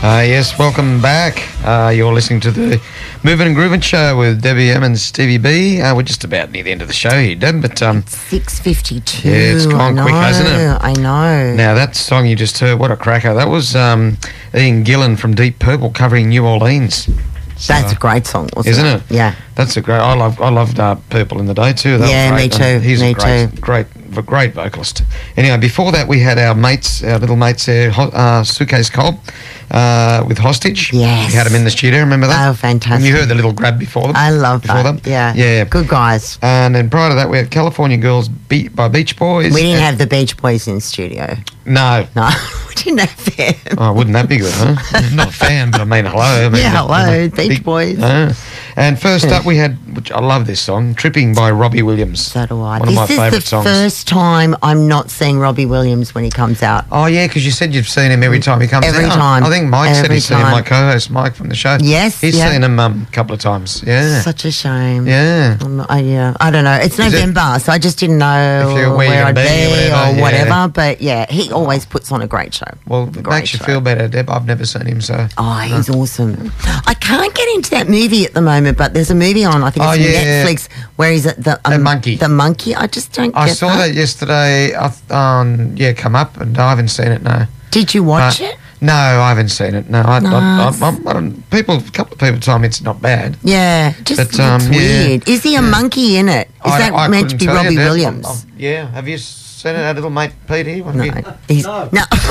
Yes, welcome back. You're listening to the Moving and Grooving Show with Debbie M and Stevie B. We're just about near the end of the show here, Deb, but 6:52. yeah, it's gone quick, hasn't it? I know. Now, that song you just heard, what a cracker. That was Ian Gillan from Deep Purple covering New Orleans. So, That's a great song, isn't it? Yeah. That's a great. I loved Purple in the Day too. That Yeah, was me great. too. And he's Me a too. great vocalist. Anyway, before that we had our little mates there, Suitcase Cobb with Hostage. Yes. We had them in the studio. Remember that? Oh, fantastic. And you heard the little grab before them. I love before that. them. Yeah. Yeah. Good guys. And then prior to that we had California Girls by Beach Boys. We didn't have the Beach Boys in studio. No. No, we didn't have them. Oh, wouldn't that be good, huh? Not a fan, but I mean, hello. I mean, Yeah, hello, Beach Boys. And first up, we had, which I love this song, "Tripping" by Robbie Williams. So do I. One of my favourite This is the songs. first time I'm not seeing Robbie Williams when he comes out. Oh, yeah, because you said you've seen him every time he comes Every out. time. I think Mike said Every he's seen him, time. my co-host, Mike from the show. Yes, He's yeah. seen him a couple of times. Yeah. Such a shame. Yeah. I don't know. It's Is it- November, so I just didn't know If you're where you're I'd gonna be or be whatever, or yeah. whatever. But yeah, he always puts on a great show. Well, it Great makes you show. feel better, Deb. I've never seen him, so. Oh, he's awesome. I can't get into that movie at the moment, but there's a movie on, I think it's yeah. Netflix, where he's at the monkey. The monkey. I just don't I get saw that yesterday, come up, and I haven't seen it, no. Did you watch it? No, I haven't seen it. No, I Nice. don't. A couple of people told me it's not bad. Yeah, just But, looks yeah. Weird. Is he a monkey in it? Is that I meant to couldn't be tell you, Robbie Deb. Williams? Yeah, have you seen it, our little mate Pete here? Have you? No. He's, no.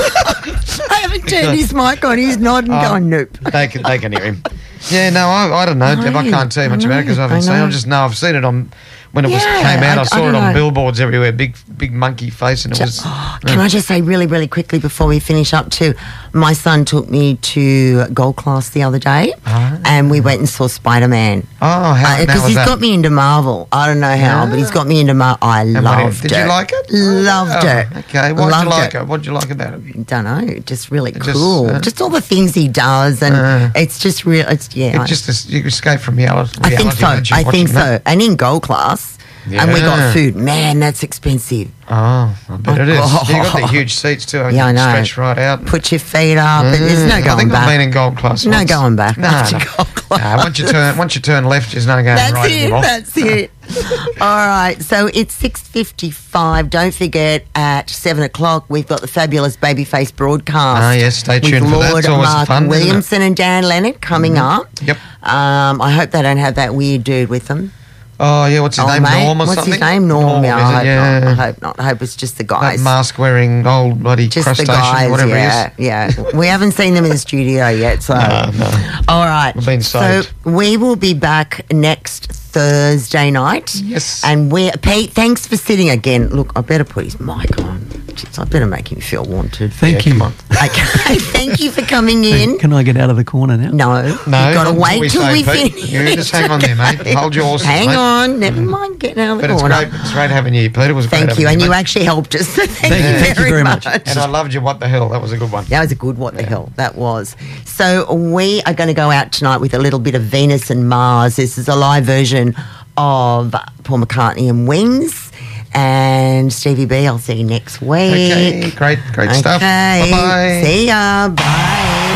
I haven't turned his mic on. He's nodding, going, nope. They can hear him. Yeah, no, I don't know, Deb. I can't tell you much about it because I haven't seen it. I just know I've seen it on when it came out. I saw it don't on know. billboards everywhere. Big monkey face, and it was. Can I just say really, really quickly before we finish up too, my son took me to Gold Class the other day and we went and saw Spider-Man. Oh, how Because was he's that? got me into Marvel. I don't know how, but he's got me into Marvel. I loved it. Did you like it? Loved it. Okay, what'd Loved you like it? What'd you like about it? Don't know, just really Just, cool. Just all the things he does, and it's just real. It's It just you escape from reality. I think so. weren't you, I think watching so. that? And in Gold Class, and we Yeah. got food. Man, that's expensive. Oh, I bet it is. Oh. You got the huge seats too. Yeah, I know. Stretch right out. Put your feet up. There's no I going think back. I've been in Gold Class. No once. going back No, after no. Gold Class. Once you turn left, there's no going That's right it. anymore. That's it. All right. So it's 6:55. Don't forget at 7:00 we've got the fabulous Babyface broadcast. Ah, yes, stay tuned with for that. Lord It's always Mark fun, isn't it? Williamson and Dan Leonard coming up. Yep. I hope they don't have that weird dude with them. Oh, yeah, what's his name? Mate. Norm or What's something? his name? Norm. Yeah, is it? I hope not. I hope it's just the That guys. mask-wearing old bloody Just the crustacean, guys, whatever yeah, he is. yeah. We haven't seen them in the studio yet, so. No. All right. We've been so saved. we will be back next Thursday night. Yes. And Pete, thanks for sitting again. Look, I better put his mic on. Jeez, I better make him feel wanted. Thank Yeah, you. come on. Okay. Thank you for coming in. Can I get out of the corner now? No, No, you've got to not until wait we till say, we Pete. finish. You just hang on there, mate. Hold your horses, Hang mate. on. Never mind getting out of the But it's corner. great. It's great having you, Pete. It was great Thank you. having And you mate. actually helped us. So thank Thank you very much. And I loved you. What the hell? That was a good one. That was a good what the hell that was. So we are going to go out tonight with a little bit of Venus and Mars. This is a live version of Paul McCartney and Wings. And Stevie B, I'll see you next week. Okay, great stuff. Okay. Bye-bye. See ya. Bye.